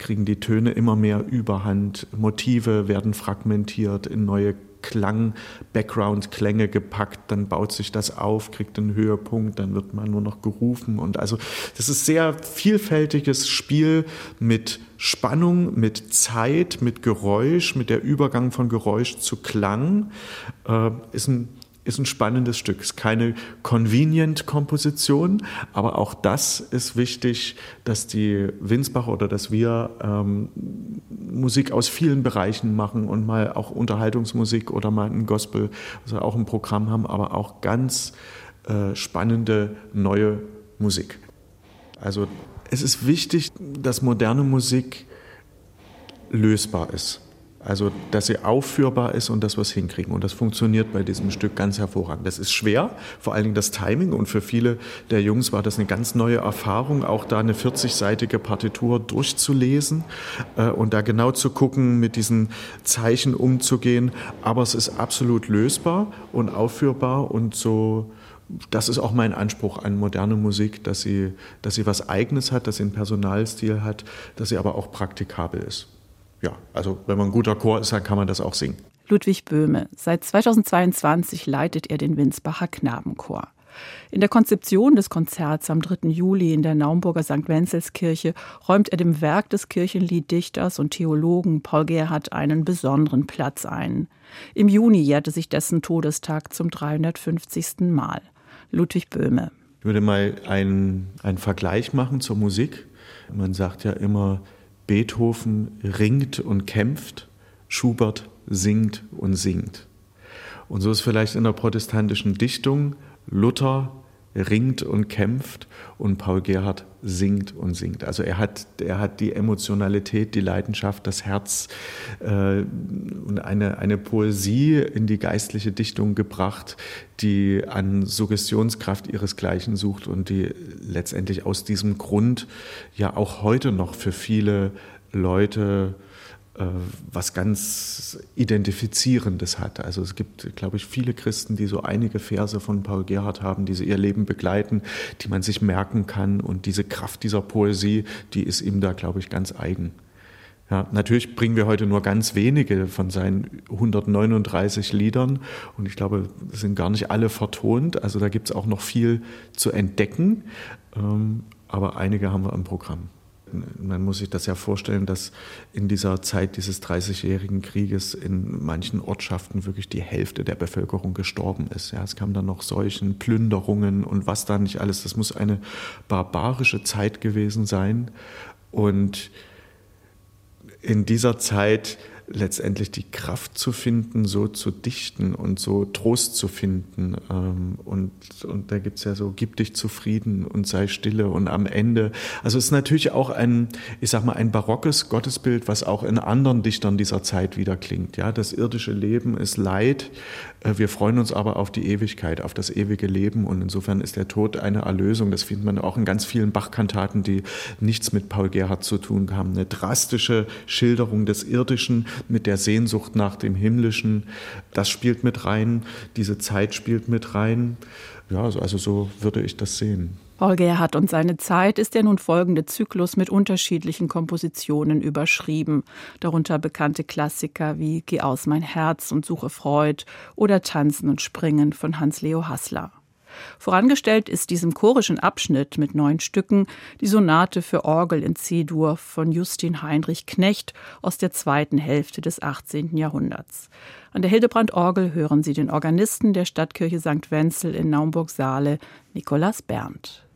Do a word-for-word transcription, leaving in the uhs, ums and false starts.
kriegen die Töne immer mehr Überhand, Motive werden fragmentiert, in neue Klang, Background-Klänge gepackt, dann baut sich das auf, kriegt einen Höhepunkt, dann wird man nur noch gerufen. Und also das ist sehr vielfältiges Spiel mit Spannung, mit Zeit, mit Geräusch, mit der Übergang von Geräusch zu Klang. Äh, ist ein Ist ein spannendes Stück. Es ist keine Convenient-Komposition, aber auch das ist wichtig, dass die Winsbach oder dass wir ähm, Musik aus vielen Bereichen machen und mal auch Unterhaltungsmusik oder mal ein Gospel, also auch ein Programm haben, aber auch ganz äh, spannende neue Musik. Also es ist wichtig, dass moderne Musik lösbar ist. Also, dass sie aufführbar ist und dass wir es hinkriegen. Und das funktioniert bei diesem Stück ganz hervorragend. Das ist schwer, vor allen Dingen das Timing. Und für viele der Jungs war das eine ganz neue Erfahrung, auch da eine vierzigseitige Partitur durchzulesen äh, und da genau zu gucken, mit diesen Zeichen umzugehen. Aber es ist absolut lösbar und aufführbar. Und so, das ist auch mein Anspruch an moderne Musik, dass sie, dass sie was Eigenes hat, dass sie einen Personalstil hat, dass sie aber auch praktikabel ist. Ja, also wenn man ein guter Chor ist, dann kann man das auch singen. Ludwig Böhme. Seit zweitausendzweiundzwanzig leitet er den Winsbacher Knabenchor. In der Konzeption des Konzerts am dritten Juli in der Naumburger Sankt Wenzelskirche räumt er dem Werk des Kirchenlieddichters und Theologen Paul Gerhardt einen besonderen Platz ein. Im Juni jährte sich dessen Todestag zum dreihundertfünfzigsten Mal. Ludwig Böhme. Ich würde mal einen, einen Vergleich machen zur Musik. Man sagt ja immer, Beethoven ringt und kämpft, Schubert singt und singt. Und so ist vielleicht in der protestantischen Dichtung Luther ringt und kämpft und Paul Gerhardt singt und singt. Also er hat, er hat die Emotionalität, die Leidenschaft, das Herz äh, und eine, eine Poesie in die geistliche Dichtung gebracht, die an Suggestionskraft ihresgleichen sucht und die letztendlich aus diesem Grund ja auch heute noch für viele Leute was ganz Identifizierendes hat. Also es gibt, glaube ich, viele Christen, die so einige Verse von Paul Gerhardt haben, die sie ihr Leben begleiten, die man sich merken kann. Und diese Kraft dieser Poesie, die ist ihm da, glaube ich, ganz eigen. Ja, natürlich bringen wir heute nur ganz wenige von seinen hundertneununddreißig Liedern. Und ich glaube, es sind gar nicht alle vertont. Also da gibt es auch noch viel zu entdecken. Aber einige haben wir im Programm. Man muss sich das ja vorstellen, dass in dieser Zeit dieses dreißigjährigen Krieges in manchen Ortschaften wirklich die Hälfte der Bevölkerung gestorben ist. Ja, es kam dann noch Seuchen, Plünderungen und was da nicht alles. Das muss eine barbarische Zeit gewesen sein. Und in dieser Zeit letztendlich die Kraft zu finden, so zu dichten und so Trost zu finden. Und, und da gibt es ja so, gib dich zufrieden und sei stille und am Ende. Also es ist natürlich auch ein, ich sag mal, ein barockes Gottesbild, was auch in anderen Dichtern dieser Zeit wieder klingt. Ja, das irdische Leben ist Leid. Wir freuen uns aber auf die Ewigkeit, auf das ewige Leben. Und insofern ist der Tod eine Erlösung. Das findet man auch in ganz vielen Bach-Kantaten, die nichts mit Paul Gerhardt zu tun haben. Eine drastische Schilderung des Irdischen mit der Sehnsucht nach dem Himmlischen. Das spielt mit rein. Diese Zeit spielt mit rein. Ja, also so würde ich das sehen. Paul Gerhardt und seine Zeit ist der nun folgende Zyklus mit unterschiedlichen Kompositionen überschrieben. Darunter bekannte Klassiker wie Geh aus mein Herz und Suche Freud oder Tanzen und Springen von Hans-Leo Haßler. Vorangestellt ist diesem chorischen Abschnitt mit neun Stücken die Sonate für Orgel in C-Dur von Justin Heinrich Knecht aus der zweiten Hälfte des achtzehnten Jahrhunderts. An der Hildebrand-Orgel hören Sie den Organisten der Stadtkirche Sankt Wenzel in Naumburg-Saale, Nikolaus Berndt.